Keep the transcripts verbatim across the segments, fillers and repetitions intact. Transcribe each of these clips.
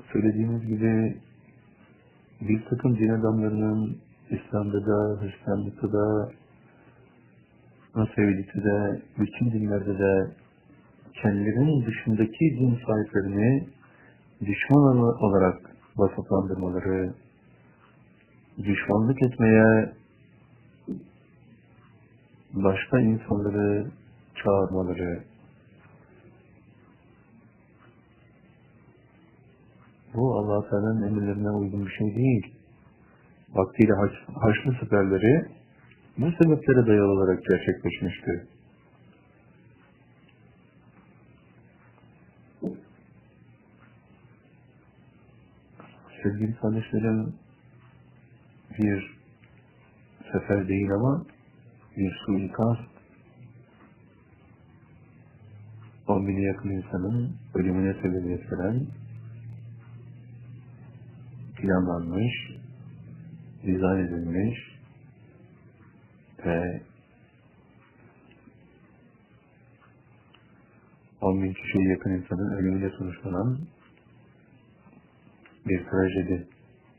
söylediğimiz gibi bir takım din adamlarının İslam'da da, Hristiyanlıkta da, Nasevili'de de, bütün dinlerde de kendilerinin dışındaki din sahiplerini düşman olarak vasıflandırmaları, düşmanlık etmeye başka insanları çağırmaları, bu Allah-u Teala'nın emirlerine uygun bir şey değil. Vaktiyle haç, Haçlı seferleri bu sebeplere dayalı olarak gerçekleşmişti. Sevgili kardeşlerim, bir sefer değil ama bir suikast, on bine yakın insanın ölümüne sebebiyet veren, planlanmış, dizayn edilmiş ve on bin kişiye yakın insanın ölümüne sonuçlanan bir trajedi.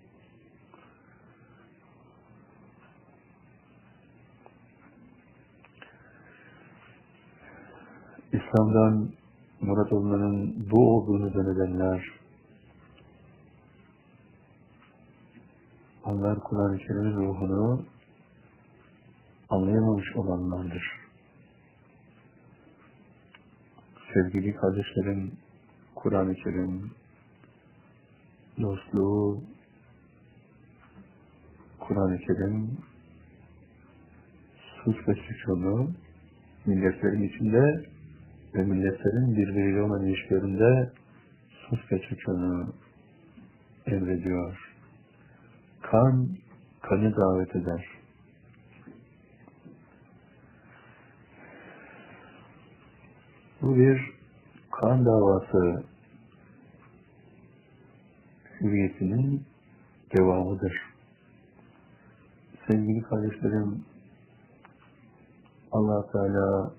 İslam'dan murat olmanın bu olduğunu zannedenler, onlar Kur'an-ı Kerim'in ruhunu anlayamamış olanlardır. Sevgili kardeşlerim, Kur'an-ı Kerim, dostluğu, Kur'an-ı Kerim, suç ve suçunu milletlerin içinde ve milletlerin birbiriyle olan ilişkilerinde suç ve suçunu emrediyor. Kan, kanı davet eder. Bu bir kan davası hüviyetinin devamıdır. Sevgili kardeşlerim, Allah Teala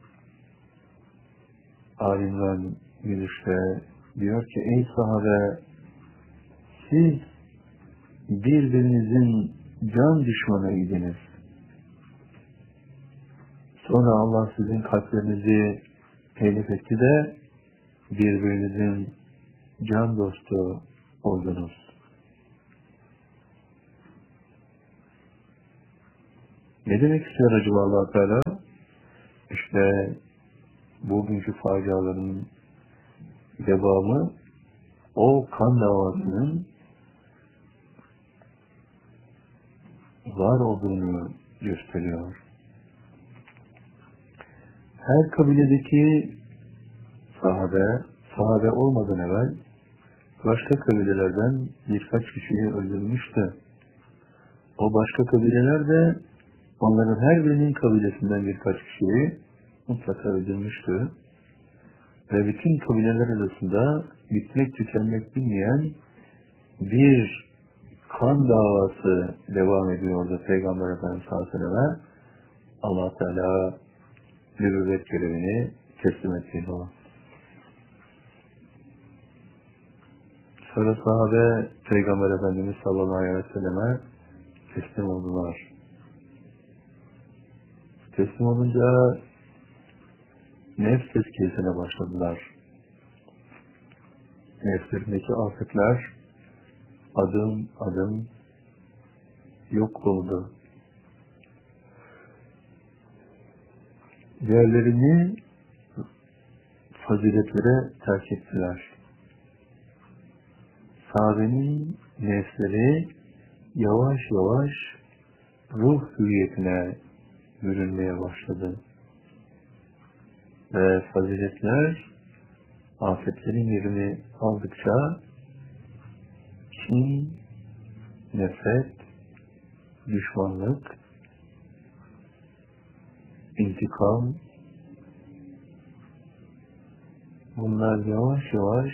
alimden bir işte diyor ki, ey sahabe, siz birbirinizin can düşmanıydınız. Sonra Allah sizin kalplerinizi telif etti de birbirinizin can dostu oldunuz. Ne demek istiyor acaba Allah Teala? İşte bugünkü faciaların devamı o kan davasının var olduğunu gösteriyor. Her kabiledeki sahabe, sahabe olmadan evvel başka kabilelerden birkaç kişiyi öldürmüştü. O başka kabileler de onların her birinin kabilesinden birkaç kişiyi mutlaka öldürmüştü. Ve bütün kabileler arasında bitmek tükenmek bilmeyen bir kan davası devam ediyordu Peygamber Efendimiz sallallahu aleyhi ve selleme. Allah Teala nübüvvet görevini teslim etti ona. Sonra sahabe Peygamber Efendimiz sallallahu aleyhi ve selleme teslim oldular. Teslim olunca nefs tezkiyesine başladılar. Nefslerindeki afetler adım adım yok oldu. Değerlerini faziletlere terk ettiler. Sahabenin nefsleri yavaş yavaş ruh hüviyetine bürünmeye başladı. Ve faziletler afetlerin yerini aldıkça kin, nefret, düşmanlık, intikam, bunlar yavaş yavaş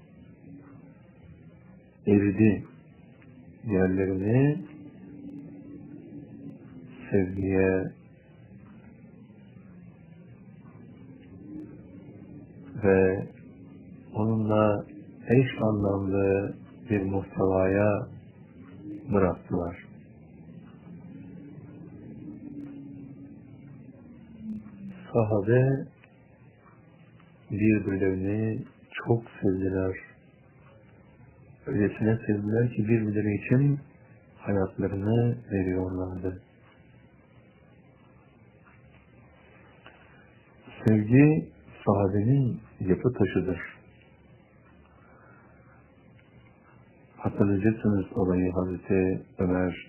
eridi. Yerlerini sevgiye ve onunla eş anlamlı bir muhtevaya bıraktılar. Sahabe birbirlerini çok sevdiler. Öylesine sevdiler ki birbirleri için hayatlarını veriyorlardı. Sevgi sahabenin yapı taşıdır. Hatırlayacaksınız olayı, Hazreti Ömer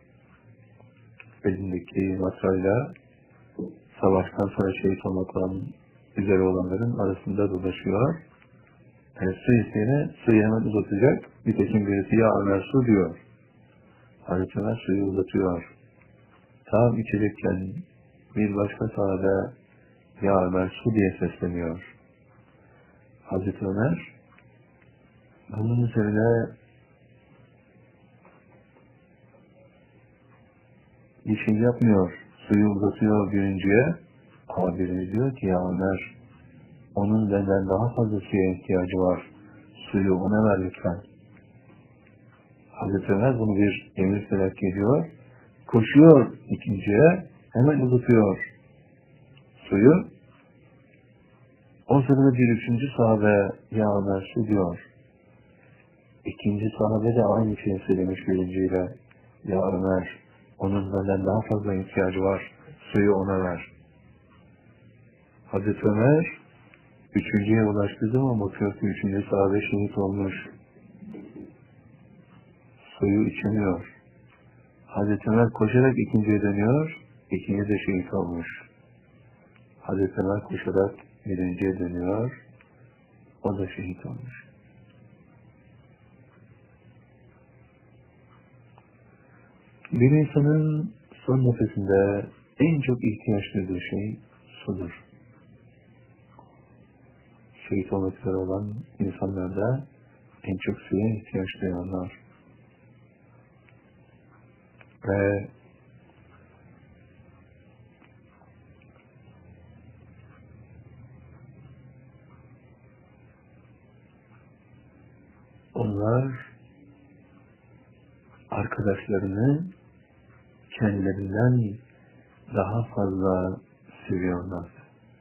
elindeki matrayla savaştan sonra şehit olmakla üzere olanların arasında dolaşıyor. Yani su isteyene suyu hemen uzatacak. Nitekim birisi ya Ömer su diyor. Hazreti Ömer suyu uzatıyor. Tam içecekken bir başka sahabe ya Ömer su diye sesleniyor. Hazreti Ömer bunun üzerine bir şey yapmıyor. Suyu uzatıyor birinciye. Ama birinci diyor ki ya Ömer, onun benden daha fazla suya ihtiyacı var. Suyu ona ver lütfen. Hazreti Ömer bunu bir emir telakki ediyor. Koşuyor ikinciye. Hemen uzatıyor suyu. O sırada bir üçüncü sahabe ya Ömer su diyor. İkinci sahabe de aynı şeyi söylemiş birinciyle. Ya Ömer, onun benden daha fazla ihtiyacı var. Suyu ona ver. Hazreti Ömer üçüncüye ulaştığı zaman bakıyor ki üçüncü sahabe şehit olmuş. Suyu içemiyor. Hazreti Ömer koşarak ikinciye dönüyor. İkinci de şehit olmuş. Hazreti Ömer koşarak birinciye dönüyor. O da şehit olmuş. Bir insanın son nefesinde en çok ihtiyaç duyduğu şey sudur. Şehit olmak üzere olan insanlarda en çok suya ihtiyaç duyanlar. Ve onlar arkadaşlarını kendilerinden daha fazla seviyorlar.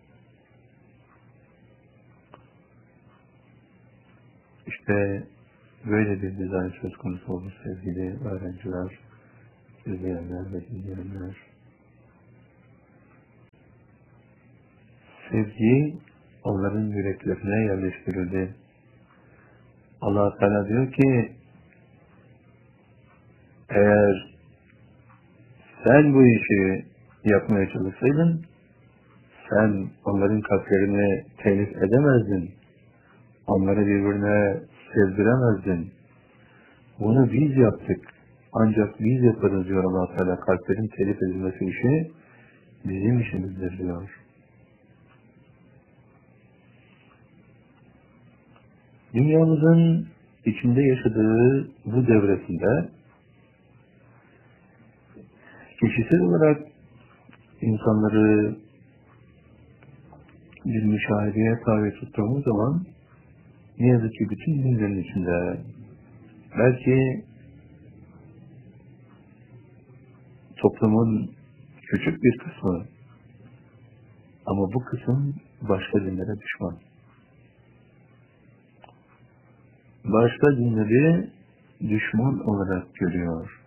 İşte böyle bir dizayn söz konusu olmuş sevgili öğrenciler, izleyenler ve dinleyenler. Sevgi onların yüreklerine yerleştirildi. Allah Teala diyor ki, eğer sen bu işi yapmaya çalışsaydın, sen onların kalplerini telif edemezdin. Onları birbirine sevdiremezdin. Bunu biz yaptık. Ancak biz yaparız diyor Allah Teala. Kalplerin telif edilmesi işi bizim işimizdir diyor. Dünyamızın içinde yaşadığı bu devresinde kişisel olarak insanları bir müşahedeye tabi tuttuğumuz zaman ne yazık ki bütün dinlerin içinde belki toplumun küçük bir kısmı ama bu kısım başka dinlere düşman. Başka dinleri düşman olarak görüyor.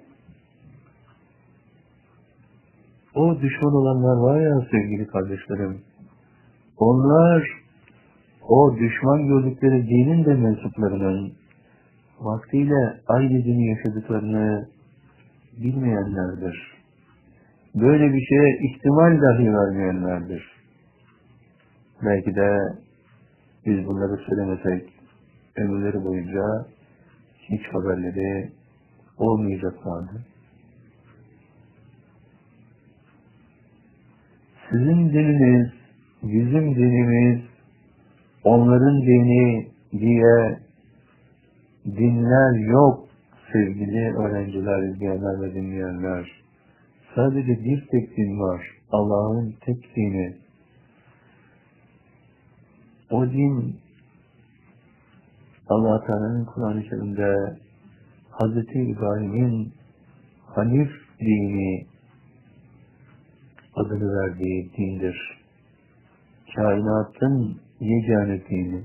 O düşman olanlar var ya sevgili kardeşlerim, onlar o düşman gördükleri dinin de mensuplarının vaktiyle aynı dini yaşadıklarını bilmeyenlerdir. Böyle bir şeye ihtimal dahi vermeyenlerdir. Belki de biz bunları söylemesek ömürleri boyunca hiç haberleri olmayacaklardı. Sizin dininiz, bizim dinimiz, onların dini diye dinler yok sevgili öğrenciler, izleyenler ve dinleyenler. Sadece bir tek din var. Allah'ın tek dini. O din Allah Teala'nın Kur'an-ı Kerim'de Hazreti İbrahim'in Hanif dini adını verdiği dindir. Kainatın yegane dini.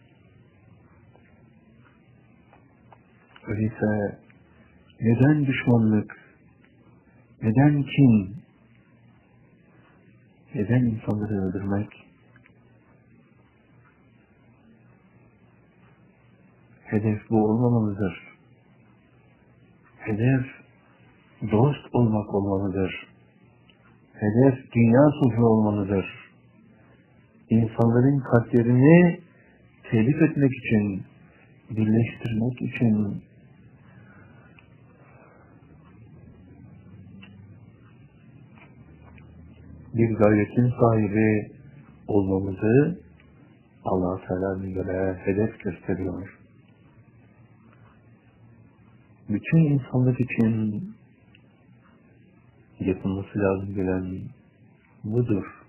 Öyleyse neden düşmanlık, neden kin, neden insanları öldürmek? Hedef bu olmamalıdır. Hedef dost olmak olmalıdır. Hedef dünya sulhu olmalıdır. İnsanların kalplerini telif etmek için, birleştirmek için bir gayretin sahibi olmamızı Allah-u Teala bizlere hedef gösteriyor. Bütün insanlık için yapılması lazım gelen budur.